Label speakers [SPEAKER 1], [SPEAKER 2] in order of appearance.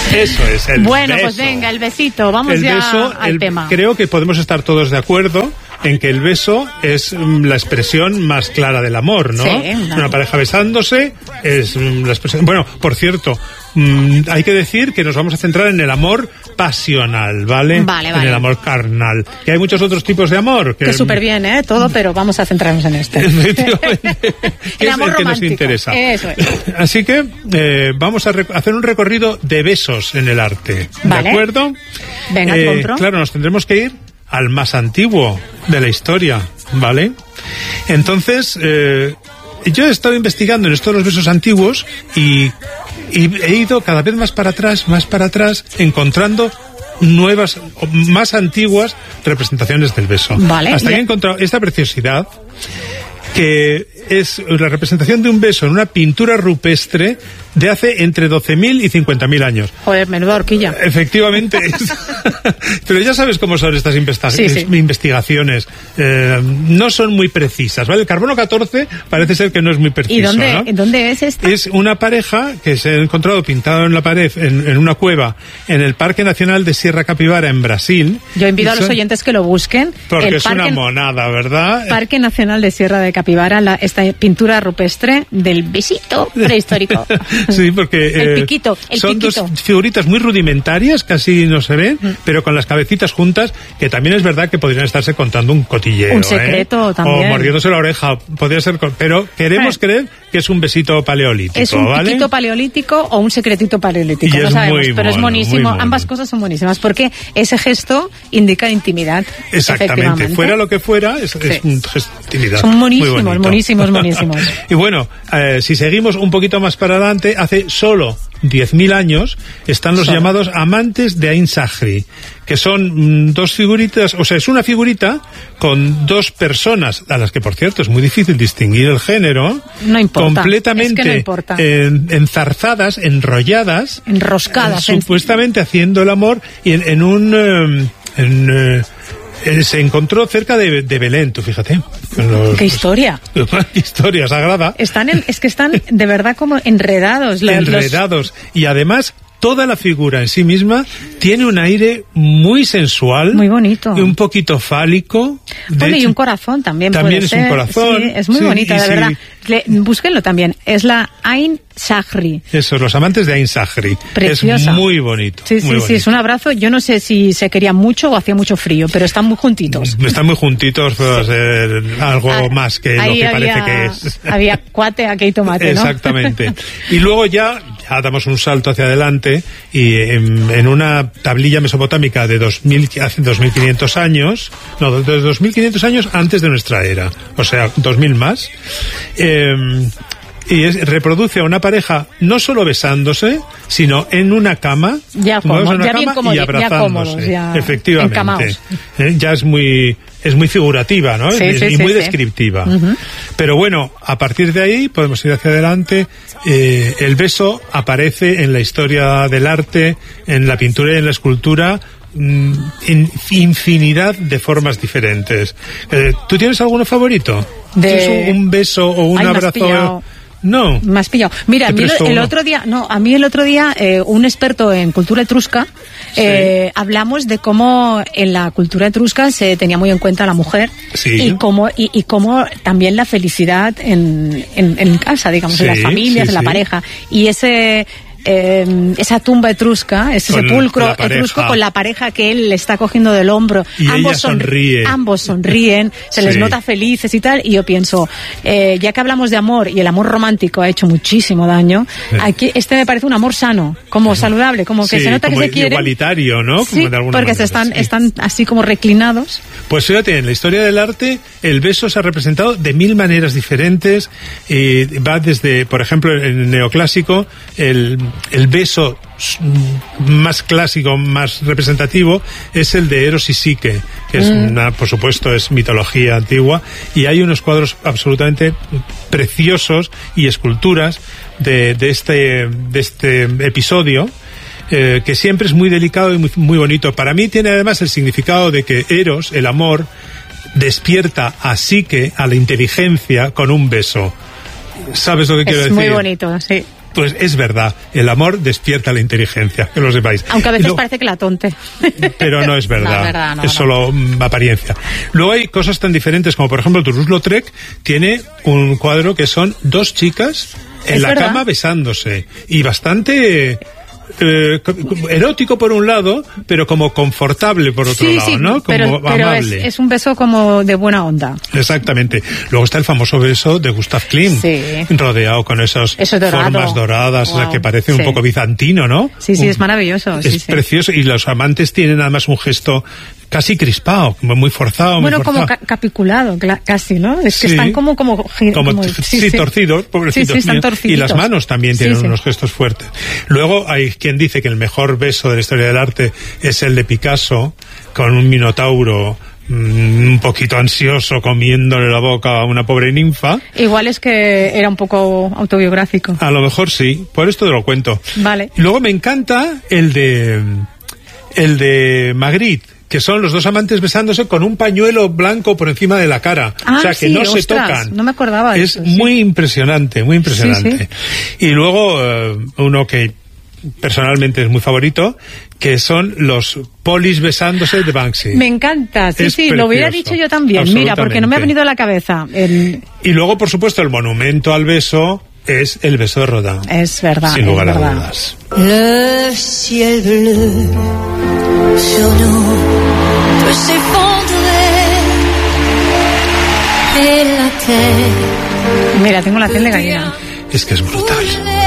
[SPEAKER 1] Eso es, el
[SPEAKER 2] bueno,
[SPEAKER 1] beso.
[SPEAKER 2] Pues venga, el besito, vamos
[SPEAKER 1] el
[SPEAKER 2] ya
[SPEAKER 1] beso,
[SPEAKER 2] al tema.
[SPEAKER 1] Creo que podemos estar todos de acuerdo en que el beso es la expresión más clara del amor, ¿no?
[SPEAKER 2] Sí,
[SPEAKER 1] una pareja besándose es la expresión... Bueno, por cierto, hay que decir que nos vamos a centrar en el amor pasional, ¿vale?
[SPEAKER 2] Vale.
[SPEAKER 1] En el amor carnal. Que hay muchos otros tipos de amor.
[SPEAKER 2] Que súper bien, todo, pero vamos a centrarnos en este.
[SPEAKER 1] Efectivamente. Que
[SPEAKER 2] el
[SPEAKER 1] es
[SPEAKER 2] amor
[SPEAKER 1] el que nos
[SPEAKER 2] romántico.
[SPEAKER 1] interesa.
[SPEAKER 2] Eso es.
[SPEAKER 1] Así que vamos a hacer un recorrido de besos en el arte.
[SPEAKER 2] Vale.
[SPEAKER 1] ¿De acuerdo?
[SPEAKER 2] Venga, compro.
[SPEAKER 1] Claro, nos tendremos que ir al más antiguo de la historia, ¿vale? Entonces, yo he estado investigando en estos los besos antiguos y he ido cada vez más para atrás, encontrando nuevas, más antiguas representaciones del beso.
[SPEAKER 2] Vale.
[SPEAKER 1] Hasta que he encontrado esta preciosidad, que es la representación de un beso en una pintura rupestre de hace entre 12.000 y 50.000 años.
[SPEAKER 2] Joder, menuda horquilla.
[SPEAKER 1] Efectivamente. Pero ya sabes cómo son estas investigaciones. No son muy precisas, ¿vale? El carbono 14 parece ser que no es muy preciso.
[SPEAKER 2] ¿Y dónde es esta?
[SPEAKER 1] Es una pareja que se ha encontrado pintado en la pared, en una cueva, en el Parque Nacional de Sierra Capibara, en Brasil.
[SPEAKER 2] Yo invito a los oyentes que lo busquen.
[SPEAKER 1] Porque es una monada, ¿verdad?
[SPEAKER 2] Parque Nacional de Sierra de Capibara, esta pintura rupestre del besito prehistórico.
[SPEAKER 1] Sí, porque
[SPEAKER 2] el piquito.
[SPEAKER 1] Son dos figuritas muy rudimentarias, casi no se ven, pero con las cabecitas juntas, que también es verdad que podrían estarse contando un cotilleo.
[SPEAKER 2] Un secreto también.
[SPEAKER 1] O mordiéndose la oreja, podría ser, pero queremos creer que es un besito paleolítico.
[SPEAKER 2] Es un
[SPEAKER 1] ¿vale?
[SPEAKER 2] piquito paleolítico o un secretito paleolítico,
[SPEAKER 1] y
[SPEAKER 2] no sabemos, pero es buenísimo.
[SPEAKER 1] Muy
[SPEAKER 2] ambas cosas son buenísimas, porque ese gesto indica intimidad.
[SPEAKER 1] Exactamente, fuera lo que fuera, es un gesto de intimidad.
[SPEAKER 2] Son buenísimos.
[SPEAKER 1] Y bueno, si seguimos un poquito más para adelante, hace solo 10.000 años están los llamados amantes de Ain Sahri, que son dos figuritas, o sea, es una figurita con dos personas, a las que, por cierto, es muy difícil distinguir el género.
[SPEAKER 2] No importa.
[SPEAKER 1] Completamente
[SPEAKER 2] no importa.
[SPEAKER 1] Enzarzadas, enrolladas,
[SPEAKER 2] enroscadas,
[SPEAKER 1] supuestamente haciendo el amor, y se encontró cerca de Belén, tú fíjate.
[SPEAKER 2] ¡Qué historia!
[SPEAKER 1] ¡Qué historia sagrada!
[SPEAKER 2] Están de verdad como enredados.
[SPEAKER 1] Enredados. Y además, toda la figura en sí misma tiene un aire muy sensual.
[SPEAKER 2] Muy bonito.
[SPEAKER 1] Y un poquito fálico.
[SPEAKER 2] Bueno, y un corazón también
[SPEAKER 1] puede
[SPEAKER 2] ser.
[SPEAKER 1] También es un corazón.
[SPEAKER 2] Sí, es muy bonita, de verdad. Búsquenlo también. Es la Ain Sahri.
[SPEAKER 1] Eso, los amantes de Ain Sahri.
[SPEAKER 2] Preciosa.
[SPEAKER 1] Es muy bonito.
[SPEAKER 2] Sí, es un abrazo. Yo no sé si se querían mucho o hacía mucho frío, pero están muy juntitos.
[SPEAKER 1] Están muy juntitos, puede ser algo más que lo que parece que es.
[SPEAKER 2] Había cuate, aquí hay tomate, ¿no?
[SPEAKER 1] Exactamente. Y luego ya damos un salto hacia adelante y en una tablilla mesopotámica de hace 2.500 años, no, de 2.500 años antes de nuestra era, o sea, 2.000 más, y reproduce a una pareja no solo besándose, sino en una cama, y abrazándose. Efectivamente. Ya es muy figurativa, ¿no? Y muy descriptiva. Uh-huh. Pero bueno, a partir de ahí podemos ir hacia adelante. El beso aparece en la historia del arte, en la pintura y en la escultura, en infinidad de formas diferentes. ¿Tú tienes alguno favorito? ¿Tienes un beso o un abrazo? No.
[SPEAKER 2] Me has pillado. Mira, a mí el otro día, un experto en cultura etrusca, hablamos de cómo en la cultura etrusca se tenía muy en cuenta a la mujer, y cómo también la felicidad en casa, digamos, en las familias, en la pareja. Y esa tumba etrusca, ese sepulcro etrusco con la pareja que él le está cogiendo del hombro,
[SPEAKER 1] y ambos
[SPEAKER 2] sonríen, se les nota felices y tal, y yo pienso, ya que hablamos de amor, y el amor romántico ha hecho muchísimo daño, aquí me parece un amor sano, como saludable, como que se nota que se quieren,
[SPEAKER 1] igualitario, ¿no?
[SPEAKER 2] Sí, como de alguna porque manera, están así como reclinados.
[SPEAKER 1] Pues fíjate, en la historia del arte el beso se ha representado de 1000 maneras diferentes, va desde, por ejemplo, en el neoclásico, el beso más clásico, más representativo, es el de Eros y Psique, que es por supuesto, es mitología antigua, y hay unos cuadros absolutamente preciosos y esculturas de este episodio, que siempre es muy delicado y muy bonito. Para mí tiene además el significado de que Eros, el amor, despierta a Psique, a la inteligencia, con un beso. ¿Sabes lo que quiero decir?
[SPEAKER 2] Es muy bonito, sí.
[SPEAKER 1] Pues es verdad, el amor despierta la inteligencia, que lo sepáis.
[SPEAKER 2] Aunque a veces parece que la tonte.
[SPEAKER 1] Pero no es verdad, es solo apariencia. Luego hay cosas tan diferentes como, por ejemplo, Toulouse-Lautrec tiene un cuadro que son dos chicas en la cama besándose, y bastante... erótico por un lado, pero como confortable por otro lado, ¿no? Como amable.
[SPEAKER 2] Es un beso como de buena onda.
[SPEAKER 1] Exactamente. Luego está el famoso beso de Gustav Klimt, rodeado con esas formas doradas, wow. O sea, que parece un poco bizantino, ¿no?
[SPEAKER 2] Sí, es maravilloso.
[SPEAKER 1] Es precioso, y los amantes tienen además un gesto casi crispado, muy forzado.
[SPEAKER 2] Bueno, como capiculado, casi, ¿no? Es que están como
[SPEAKER 1] torcidos, pobrecitos míos.
[SPEAKER 2] Están torciditos.
[SPEAKER 1] Y las manos también tienen unos gestos fuertes. Luego hay quien dice que el mejor beso de la historia del arte es el de Picasso, con un minotauro un poquito ansioso comiéndole la boca a una pobre ninfa.
[SPEAKER 2] Igual es que era un poco autobiográfico.
[SPEAKER 1] A lo mejor sí, por esto te lo cuento.
[SPEAKER 2] Vale.
[SPEAKER 1] Y luego me encanta el de Magritte, que son los dos amantes besándose con un pañuelo blanco por encima de la cara. O sea, que no se tocan.
[SPEAKER 2] No me acordaba de eso.
[SPEAKER 1] Es muy impresionante, muy impresionante. Y luego uno que personalmente es muy favorito, que son los polis besándose de Banksy.
[SPEAKER 2] Me encanta, sí, lo hubiera dicho yo también. Mira, porque no me ha venido a la cabeza.
[SPEAKER 1] Y luego, por supuesto, el monumento al beso es el beso de Rodin.
[SPEAKER 2] Es verdad.
[SPEAKER 1] Sin lugar a dudas.
[SPEAKER 3] Le ciel bleu sur nous peut s'effondrer et la terre.
[SPEAKER 2] Mira, tengo la piel de gallina.
[SPEAKER 1] Es que es brutal.